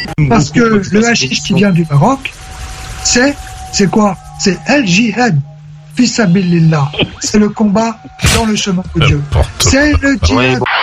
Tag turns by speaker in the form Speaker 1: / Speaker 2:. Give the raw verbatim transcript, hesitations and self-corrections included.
Speaker 1: Parce que le hashish qui vient du Maroc, c'est, c'est quoi? C'est el-jihad, fisabilillah. C'est le combat dans le chemin de Dieu. C'est le djihad.